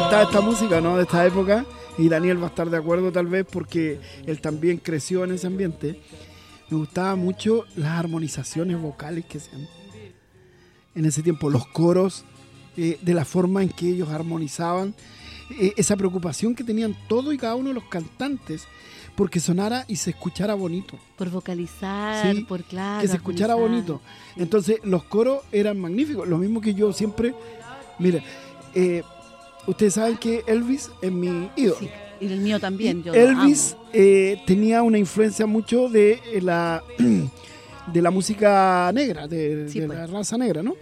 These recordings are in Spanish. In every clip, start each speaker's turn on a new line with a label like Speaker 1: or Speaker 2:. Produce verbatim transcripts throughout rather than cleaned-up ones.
Speaker 1: gustaba esta música, ¿no? De esta época, y Daniel va a estar de acuerdo tal vez porque él también creció en ese ambiente. Me gustaban mucho las armonizaciones vocales que hacían en ese tiempo, los coros, eh, de la forma en que ellos armonizaban, eh, esa preocupación que tenían todos y cada uno de los cantantes porque sonara y se escuchara bonito.
Speaker 2: Por vocalizar,
Speaker 1: sí,
Speaker 2: por claro.
Speaker 1: que se escuchara
Speaker 2: armonizar.
Speaker 1: bonito. Entonces los coros eran magníficos, lo mismo que yo siempre, mira, eh, ustedes saben que Elvis es mi ídolo.
Speaker 2: Sí, y el mío también, yo
Speaker 1: Elvis
Speaker 2: lo amo.
Speaker 1: eh, tenía una influencia mucho de eh, la de la música negra, de,
Speaker 2: Sí,
Speaker 1: de
Speaker 2: pues.
Speaker 1: la raza negra, ¿no?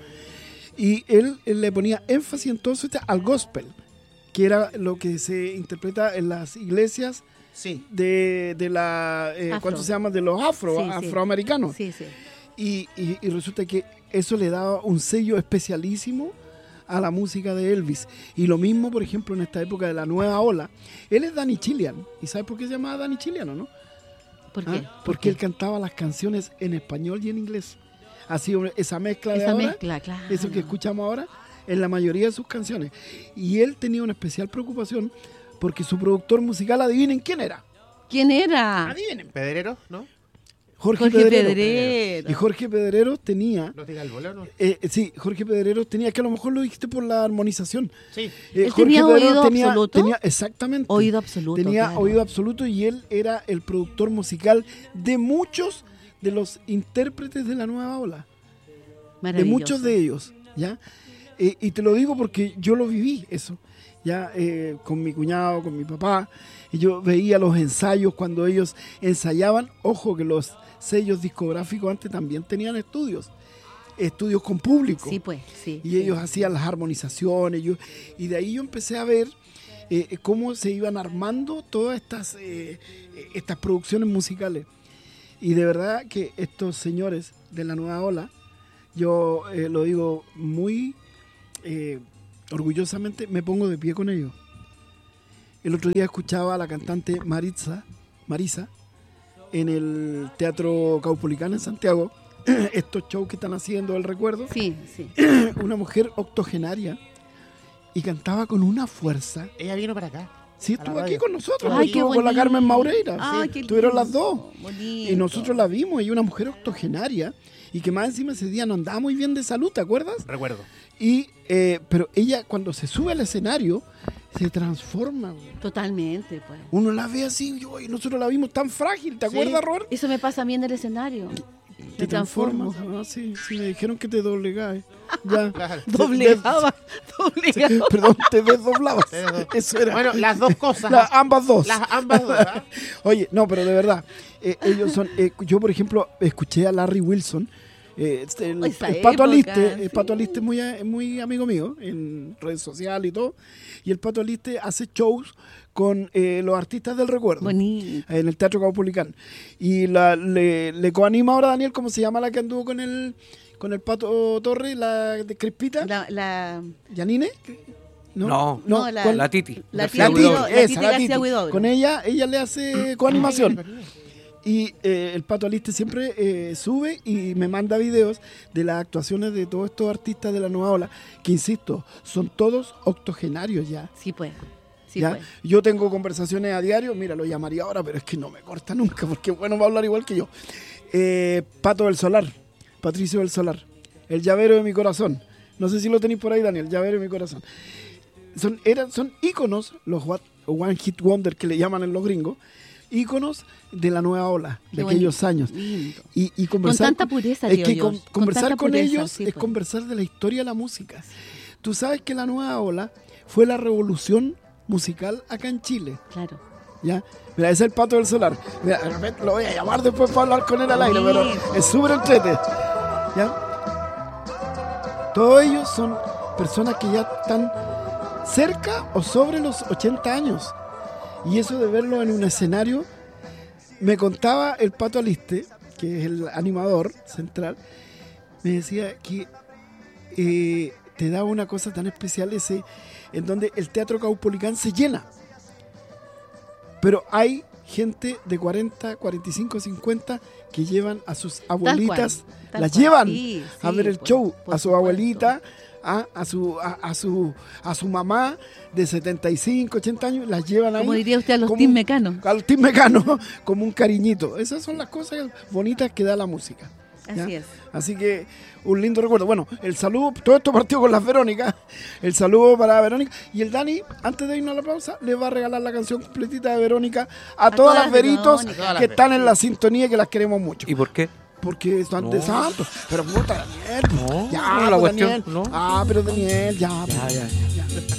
Speaker 1: Y él, él le ponía énfasis entonces al gospel, que era lo que se interpreta en las iglesias
Speaker 3: Sí.
Speaker 1: de, de la eh,
Speaker 2: Afro.
Speaker 1: ¿cuánto se llama? De los afro,
Speaker 2: Sí, sí.
Speaker 1: afroamericanos.
Speaker 2: Sí, sí.
Speaker 1: Y, y, y resulta que eso le daba un sello especialísimo a la música de Elvis. Y lo mismo, por ejemplo, en esta época de la nueva ola. Él es Danny Chilean. ¿Y sabes por qué se llama Danny Chilean, o no?
Speaker 2: ¿Por
Speaker 1: ¿Ah?
Speaker 2: qué? ¿Por
Speaker 1: Porque
Speaker 2: qué?
Speaker 1: él cantaba las canciones en español y en inglés. Así esa mezcla de
Speaker 2: Esa
Speaker 1: ahora,
Speaker 2: mezcla, claro.
Speaker 1: eso que escuchamos ahora, en la mayoría de sus canciones. Y él tenía una especial preocupación porque su productor musical, adivinen quién era.
Speaker 2: ¿Quién era?
Speaker 1: Adivinen.
Speaker 3: Pedrero, ¿no?
Speaker 1: Jorge,
Speaker 2: Jorge
Speaker 1: Pedrero.
Speaker 2: Pedrero.
Speaker 1: Y Jorge Pedrero tenía...
Speaker 3: ¿No tira el bolero?
Speaker 1: Eh, sí, Jorge Pedrero tenía, que a lo mejor lo dijiste por la armonización.
Speaker 3: Sí.
Speaker 1: Eh,
Speaker 2: ¿Él tenía oído absoluto?
Speaker 1: tenía- exactamente.
Speaker 2: Oído absoluto,
Speaker 1: Tenía
Speaker 2: claro.
Speaker 1: oído absoluto y él era el productor musical de muchos de los intérpretes de la nueva ola. De
Speaker 2: Maravilloso.
Speaker 1: muchos de ellos, ¿ya? Eh, y te lo digo porque yo lo viví, eso, ya eh, con mi cuñado, con mi papá. Y yo veía los ensayos cuando ellos ensayaban. Ojo que los sellos discográficos antes también tenían estudios, estudios con público.
Speaker 2: Sí, pues, sí.
Speaker 1: Y
Speaker 2: sí.
Speaker 1: ellos hacían las armonizaciones. Yo, y de ahí yo empecé a ver eh, cómo se iban armando todas estas, eh, estas producciones musicales. Y de verdad que estos señores de la nueva ola, yo eh, lo digo muy eh, orgullosamente, me pongo de pie con ellos. El otro día escuchaba a la cantante Maritza, Marisa en el Teatro Caupolicán en Santiago, estos shows que están haciendo, el recuerdo.
Speaker 2: Sí, sí.
Speaker 1: Una mujer octogenaria y cantaba con una fuerza.
Speaker 3: Ella vino para acá.
Speaker 1: Sí,
Speaker 3: a la
Speaker 1: estuvo aquí
Speaker 3: radio.
Speaker 1: con nosotros,
Speaker 2: Ay,
Speaker 1: estuvo
Speaker 2: qué
Speaker 1: con la
Speaker 2: bonito.
Speaker 1: Carmen Maureira.
Speaker 2: Ay,
Speaker 1: Sí,
Speaker 2: qué
Speaker 1: estuvieron
Speaker 2: lindo,
Speaker 1: las dos.
Speaker 2: bonito.
Speaker 1: Y nosotros la vimos, y una mujer octogenaria, y que más encima ese día no andaba muy bien de salud, ¿te acuerdas?
Speaker 3: Recuerdo.
Speaker 1: Y, eh, pero ella cuando se sube al escenario, se transforma. Güey.
Speaker 2: Totalmente, pues.
Speaker 1: Uno la ve así, yo, y nosotros la vimos tan frágil, ¿te
Speaker 3: Sí.
Speaker 1: acuerdas, Robert?
Speaker 2: Eso me pasa a mí en el escenario.
Speaker 1: Te
Speaker 2: Me transformo.
Speaker 1: transformas. Ah, sí, sí, me dijeron que te doblegabas. Ya.
Speaker 3: Claro.
Speaker 2: Doblegaba, doblegaba.
Speaker 1: Perdón, te desdoblabas.
Speaker 3: Te desdo-
Speaker 1: Eso era.
Speaker 3: Bueno, las dos cosas.
Speaker 1: La- ambas dos.
Speaker 3: Las ambas dos. ¿ah?
Speaker 1: Oye, no, pero de verdad, eh, ellos son. eh, yo, por ejemplo, escuché a Larry Wilson. eh, este, el,
Speaker 2: Esa
Speaker 1: el Pato
Speaker 2: época,
Speaker 1: Aliste, el
Speaker 2: sí.
Speaker 1: Pato Aliste es muy, a- muy amigo mío en redes sociales y todo. Y el Pato Aliste hace shows con eh, los artistas del recuerdo.
Speaker 2: Bonito.
Speaker 1: En el Teatro Caupolicán. Y la, le, le coanima ahora, Daniel, ¿cómo se llama la que anduvo con el, con el Pato Torres, la de Crespita?
Speaker 2: La, la,
Speaker 1: ¿Yanine?
Speaker 4: No,
Speaker 2: No, la-
Speaker 1: ¿cuál?
Speaker 4: La Titi.
Speaker 2: la
Speaker 4: García
Speaker 2: tía
Speaker 1: Titi,
Speaker 4: Huidobro.
Speaker 2: Huidobro. la
Speaker 1: esa,
Speaker 2: Titi
Speaker 1: la
Speaker 2: García
Speaker 1: Titi.
Speaker 2: Huidobro.
Speaker 1: Con ella, ella le hace coanimación. Y eh, el Pato Aliste siempre eh, sube y me manda videos de las actuaciones de todos estos artistas de la nueva ola, que insisto, son todos octogenarios ya.
Speaker 2: Sí, pues. Sí,
Speaker 1: ¿ya?
Speaker 2: pues.
Speaker 1: Yo tengo conversaciones a diario, mira, lo llamaría ahora, pero es que no me corta nunca, porque bueno, va a hablar igual que yo. Eh, Pato del Solar, Patricio del Solar, el llavero de mi corazón. No sé si lo tenéis por ahí, Daniel, llavero de mi corazón. Son, eran, son íconos, los what- One Hit Wonder que le llaman en los gringos, íconos de la nueva ola, de
Speaker 2: Qué
Speaker 1: aquellos
Speaker 2: bonito,
Speaker 1: años.
Speaker 2: lindo.
Speaker 1: Y, y conversar
Speaker 2: tanta pureza,
Speaker 1: es
Speaker 2: digo
Speaker 1: que
Speaker 2: yo,
Speaker 1: con-
Speaker 2: con
Speaker 1: conversar
Speaker 2: tanta
Speaker 1: con
Speaker 2: pureza,
Speaker 1: ellos
Speaker 2: sí,
Speaker 1: es
Speaker 2: pues.
Speaker 1: conversar de la historia de la música. Tú sabes que la nueva ola fue la revolución musical acá en Chile.
Speaker 2: Claro.
Speaker 1: ¿Ya? Mira, ese es el Pato del Solar. Mira, de repente lo voy a llamar después para hablar con él al aire, pero es súper entrete. ¿Ya? Todos ellos son personas que ya están cerca o sobre los ochenta años. Y eso de verlo en un escenario, me contaba el Pato Aliste, que es el animador central, me decía que eh, te daba una cosa tan especial ese, en donde el Teatro Caupolicán se llena. Pero hay gente de cuarenta, cuarenta y cinco, cincuenta que llevan a sus abuelitas,
Speaker 2: tal
Speaker 1: las
Speaker 2: cual.
Speaker 1: llevan
Speaker 2: Sí,
Speaker 1: a
Speaker 2: sí,
Speaker 1: ver el
Speaker 2: por-
Speaker 1: show,
Speaker 2: por
Speaker 1: a su
Speaker 2: supuesto.
Speaker 1: abuelita, a, a, su, a, a, su, a su mamá de setenta y cinco, ochenta años, las llevan ahí.
Speaker 2: Como diría usted a los
Speaker 1: como
Speaker 2: Team
Speaker 1: un-
Speaker 2: Mecano.
Speaker 1: A los Team Mecano, como un cariñito. Esas son las cosas bonitas que da la música. ¿ya?
Speaker 2: Así es.
Speaker 1: Así que un lindo recuerdo. Bueno, el saludo, todo esto partió con las Verónicas. El saludo para Verónica. Y el Dani, antes de irnos a la pausa, le va a regalar la canción completita de Verónica a, todas,
Speaker 2: todas
Speaker 1: las
Speaker 2: las
Speaker 1: veritos
Speaker 2: Verónicas.
Speaker 1: que están en la sintonía y que las queremos mucho.
Speaker 4: ¿Y por qué?
Speaker 1: Porque son de
Speaker 4: No.
Speaker 1: santos. Pero puta, Daniel.
Speaker 4: No,
Speaker 1: ya,
Speaker 4: no, la
Speaker 1: pues,
Speaker 4: cuestión,
Speaker 1: Daniel.
Speaker 4: no.
Speaker 1: Ah, pero Daniel, ya.
Speaker 4: Ya,
Speaker 1: pues,
Speaker 4: ya,
Speaker 1: ya.